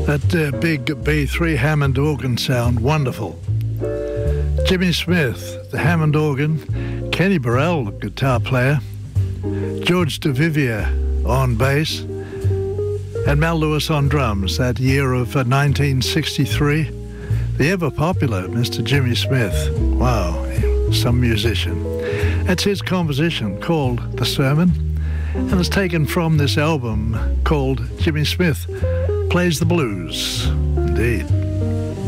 That big B3 Hammond organ sound, wonderful. Jimmy Smith, the Hammond organ, Kenny Burrell, the guitar player, George DeVivier on bass, and Mel Lewis on drums. That year of 1963, the ever-popular Mr. Jimmy Smith. Wow, some musician. That's his composition called The Sermon, and it's taken from this album called Jimmy Smith Plays the Blues. Indeed.